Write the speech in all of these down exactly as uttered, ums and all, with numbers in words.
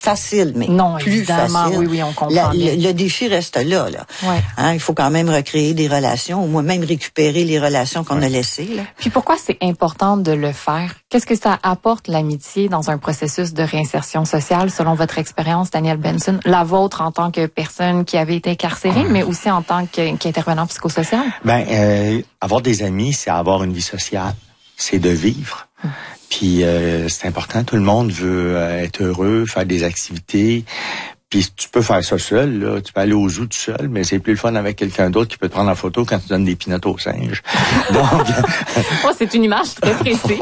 facile, mais non, plus évidemment, facile. Oui, oui, on comprend La, bien. Le, le défi reste là. là. Ouais. Hein, il faut quand même recréer des relations, ou moi même récupérer les relations qu'on ouais. a laissées. Là. Puis pourquoi c'est important de le faire? Qu'est-ce que ça apporte l'amitié dans un processus de réinsertion sociale, selon votre expérience, Daniel Benson? La vôtre en tant que personne qui avait été incarcérée, mais aussi en tant que, qu'intervenant psychosocial? Ben, euh, avoir des amis, c'est avoir une vie sociale. C'est de vivre. Mmh. Puis euh, c'est important, tout le monde veut euh, être heureux, faire des activités. Puis tu peux faire ça seul, là. Tu peux aller au zoo tout seul, mais c'est plus le fun avec quelqu'un d'autre qui peut te prendre en photo quand tu donnes des pinottes aux singes. Donc, oh, c'est une image très précise.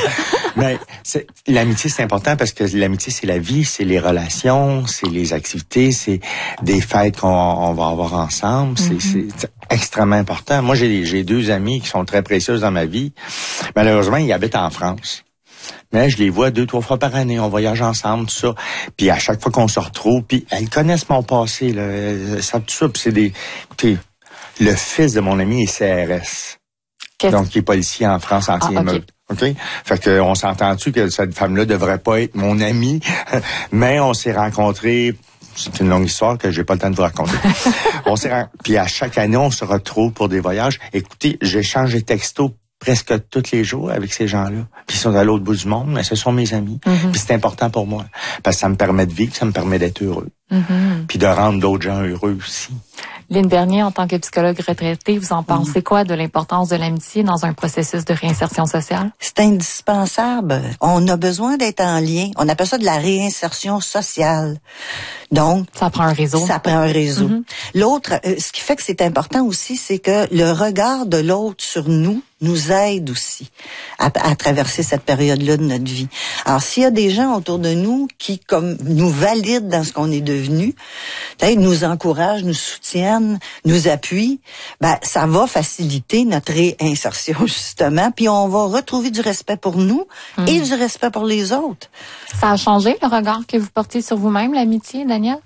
Mais c'est, l'amitié, c'est important parce que l'amitié, c'est la vie, c'est les relations, c'est les activités, c'est des fêtes qu'on on va avoir ensemble. Mm-hmm. C'est, c'est extrêmement important. Moi, j'ai, j'ai deux amis qui sont très précieuses dans ma vie. Malheureusement, ils habitent en France. Mais je les vois deux, trois fois par année. On voyage ensemble, tout ça. Puis à chaque fois qu'on se retrouve, puis elles connaissent mon passé, là. Elles savent tout ça. Puis c'est des... Écoutez, le fils de mon ami est C R S. Qu'est-ce... Donc, il est policier en France anti-émeute. Ah, okay. OK? Fait que on s'entend-tu que cette femme-là devrait pas être mon amie, mais on s'est rencontrés. C'est une longue histoire que j'ai pas le temps de vous raconter. on s'est ren... Puis à chaque année, on se retrouve pour des voyages. Écoutez, j'échange des textos presque tous les jours avec ces gens-là. Puis ils sont à l'autre bout du monde, mais ce sont mes amis. Mm-hmm. Puis c'est important pour moi. Parce que ça me permet de vivre, ça me permet d'être heureux. Mm-hmm. Puis de rendre d'autres gens heureux aussi. Lynne Bernier, en tant que psychologue retraitée, vous en pensez quoi de l'importance de l'amitié dans un processus de réinsertion sociale? C'est indispensable. On a besoin d'être en lien. On appelle ça de la réinsertion sociale. Donc, ça prend un réseau. Ça prend un réseau. Mm-hmm. L'autre, euh, ce qui fait que c'est important aussi, c'est que le regard de l'autre sur nous nous aide aussi à, à traverser cette période-là de notre vie. Alors, s'il y a des gens autour de nous qui, comme, nous valident dans ce qu'on est devenu, peut-être nous encouragent, nous soutiennent, nous appuient, ben, ça va faciliter notre réinsertion, justement, puis on va retrouver du respect pour nous mmh. et du respect pour les autres. Ça a changé le regard que vous portez sur vous-même, l'amitié, Daniel?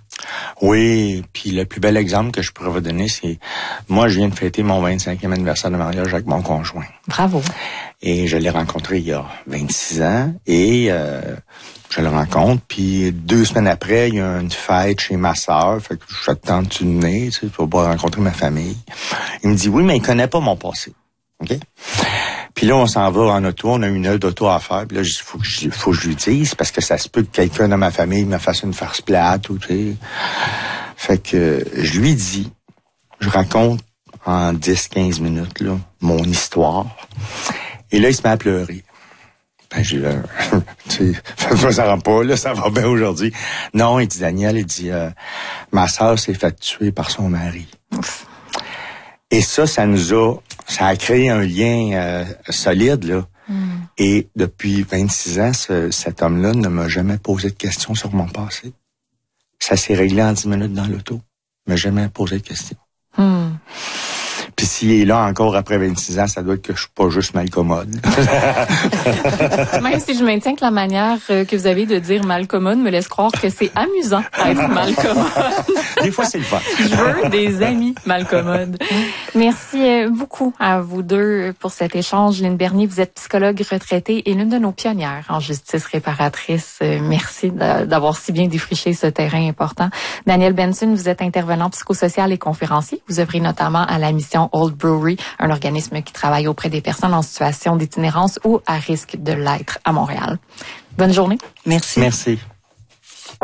Oui, puis le plus bel exemple que je pourrais vous donner, c'est... Moi, je viens de fêter mon vingt-cinquième anniversaire de mariage avec mon conjoint. Bravo. Et je l'ai rencontré il y a vingt-six ans, et euh, je le rencontre, puis deux semaines après, il y a une fête chez ma sœur, fait que je t'attends de venir, tu sais, tu vas pas rencontrer ma famille. Il me dit, oui, mais il connaît pas mon passé. OK? Puis là, on s'en va en auto, on a une heure d'auto à faire. Puis là, il faut que je, faut que je lui dise, parce que ça se peut que quelqu'un dans ma famille me fasse une farce plate ou tu sais. Fait que je lui dis, je raconte en dix quinze minutes là mon histoire. Et là, il se met à pleurer. Ben, j'ai là, tu sais, ça rend pas, là, ça va bien aujourd'hui. Non, il dit, Daniel, il dit, euh, ma sœur s'est faite tuer par son mari. Ouf. Et ça, ça nous a, ça a créé un lien euh, solide, là. Mm. Et depuis vingt-six ans, ce, cet homme-là ne m'a jamais posé de questions sur mon passé. Ça s'est réglé en dix minutes dans l'auto. Il m'a jamais posé de questions. Mm. Puis s'il est là encore après vingt-six ans, ça doit être que je suis pas juste mal commode. Même si je maintiens que la manière que vous avez de dire mal commode me laisse croire que c'est amusant d'être mal commode. Des fois, c'est le fun. Je veux des amis mal commodes. Merci beaucoup à vous deux pour cet échange. Lynne Bernier, vous êtes psychologue retraitée et l'une de nos pionnières en justice réparatrice. Merci d'avoir si bien défriché ce terrain important. Daniel Benson, vous êtes intervenant psychosocial et conférencier. Vous œuvrez notamment à la mission Old Brewery, un organisme qui travaille auprès des personnes en situation d'itinérance ou à risque de l'être à Montréal. Bonne journée. Merci. Merci.